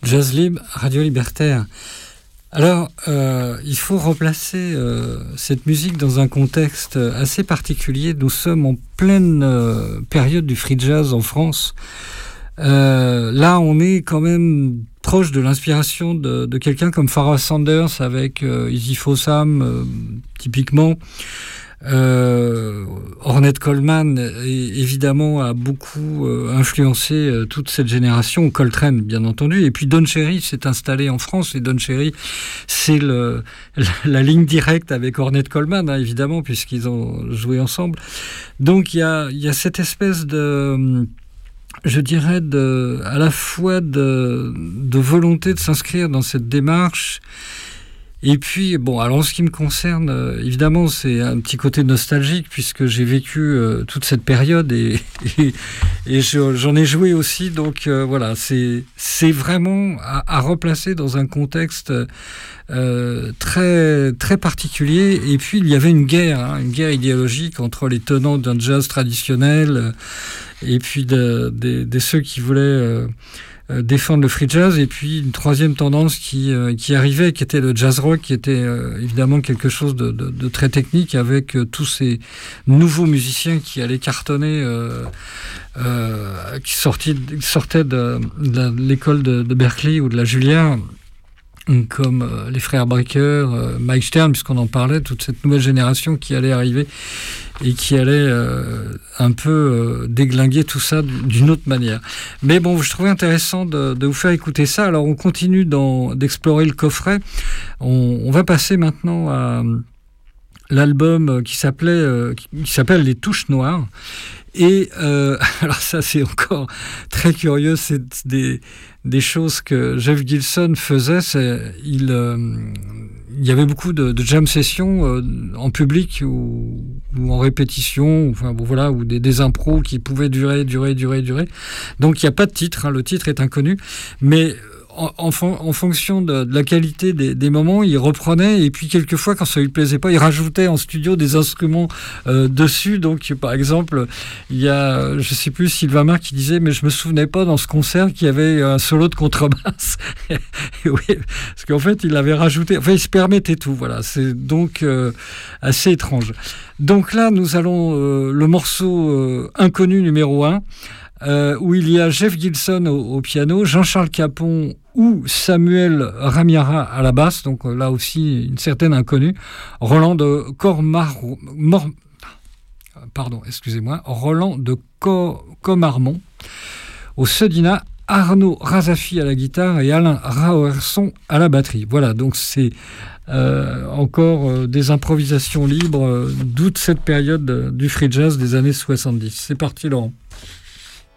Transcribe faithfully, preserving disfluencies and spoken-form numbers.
Jazz Libre, Radio Libertaire. Alors, euh, il faut replacer euh, cette musique dans un contexte assez particulier. Nous sommes en pleine euh, période du free jazz en France. Euh, là, on est quand même proche de l'inspiration de, de quelqu'un comme Pharoah Sanders avec euh, Easy Fossam, euh, typiquement. Euh, Ornette Coleman est, évidemment a beaucoup euh, influencé euh, toute cette génération, Coltrane bien entendu, et puis Don Cherry s'est installé en France, et Don Cherry c'est le, la, la ligne directe avec Ornette Coleman, hein, évidemment, puisqu'ils ont joué ensemble. Donc il y a, y a cette espèce de, je dirais, de, à la fois de, de volonté de s'inscrire dans cette démarche. Et puis, bon, alors en ce qui me concerne, euh, évidemment, c'est un petit côté nostalgique, puisque j'ai vécu euh, toute cette période et, et, et je, j'en ai joué aussi. Donc, euh, voilà, c'est, c'est vraiment à, à replacer dans un contexte euh, très, très particulier. Et puis, il y avait une guerre, hein, une guerre idéologique entre les tenants d'un jazz traditionnel euh, et puis de, de, de ceux qui voulaient... Euh, défendre le free jazz, et puis une troisième tendance qui, euh, qui arrivait, qui était le jazz rock, qui était euh, évidemment quelque chose de, de, de très technique, avec euh, tous ces nouveaux musiciens qui allaient cartonner, euh, euh, qui, sorti, qui sortaient de, de l'école de, de Berkeley ou de la Juilliard, comme euh, les frères Brecker, euh, Mike Stern, puisqu'on en parlait, toute cette nouvelle génération qui allait arriver et qui allait euh, un peu euh, déglinguer tout ça d'une autre manière. Mais bon, je trouvais intéressant de, de vous faire écouter ça. Alors, on continue dans, d'explorer le coffret. On, on va passer maintenant à l'album qui s'appelait, euh, qui s'appelle Les Touches Noires. Et euh, alors ça, c'est encore très curieux, c'est des, des choses que Jeff Gilson faisait. C'est, il, euh, il y avait beaucoup de, de jam sessions euh, en public ou, ou en répétition, enfin bon, voilà, ou des, des impros qui pouvaient durer, durer, durer, durer. Donc il n'y a pas de titre, hein, le titre est inconnu, mais En, en, en fonction de, de la qualité des, des moments, il reprenait, et puis quelquefois, quand ça lui plaisait pas, il rajoutait en studio des instruments euh, dessus. Donc, par exemple, il y a, je sais plus, Sylvain Marc qui disait, mais je me souvenais pas dans ce concert qu'il y avait un solo de contrebasse. Oui, parce qu'en fait, il avait rajouté, enfin, il se permettait tout. Voilà, c'est donc euh, assez étrange. Donc là, nous allons euh, le morceau euh, inconnu numéro un. Euh, où il y a Jeff Gilson au, au piano, Jean-Charles Capon ou Samuel Ramiara à la basse, donc euh, là aussi une certaine inconnue, Roland de Cormar... Mor... Pardon, excusez-moi, Roland de Co... Comarmont au Sedina, Arnaud Razafi à la guitare et Alain Raoerson à la batterie. Voilà, donc c'est euh, encore euh, des improvisations libres, euh, d'où cette période euh, du free jazz des années soixante-dix. C'est parti, Laurent.